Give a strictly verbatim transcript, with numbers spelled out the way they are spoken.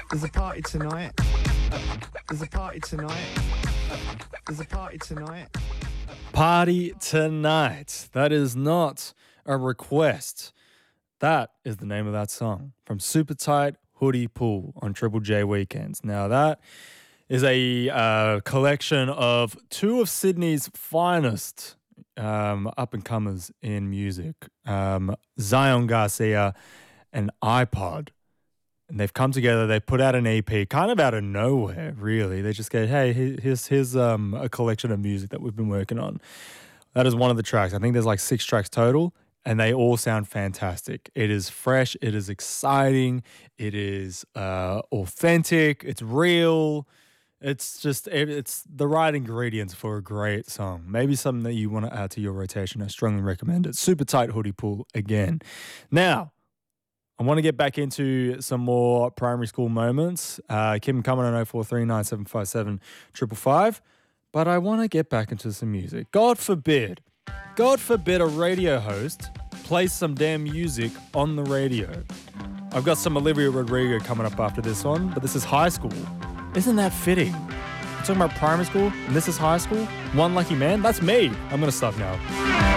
There's a party tonight. There's a party tonight. There's a party tonight. Party tonight. That is not a request. That is the name of that song from Super Tight Hoodie Pool on Triple J Weekends. Now that is a uh, collection of two of Sydney's finest um, up-and-comers in music, um, Zion Garcia and iPod. And they've come together, they put out an E P, kind of out of nowhere, really. They just go, hey, here's, here's um, a collection of music that we've been working on. That is one of the tracks. I think there's like six tracks total, and they all sound fantastic. It is fresh, it is exciting, it is uh, authentic, it's real. It's just, it's the right ingredients for a great song. Maybe something that you want to add to your rotation. I strongly recommend it. Super Tight Hoodie Pool again. Now, I want to get back into some more primary school moments. Uh, keep them coming on oh four three nine seven five seven five five five. But I want to get back into some music. God forbid, God forbid a radio host plays some damn music on the radio. I've got some Olivia Rodrigo coming up after this one, but this is high school. Isn't that fitting? I'm talking about primary school, and this is high school? One lucky man? That's me. I'm going to stop now.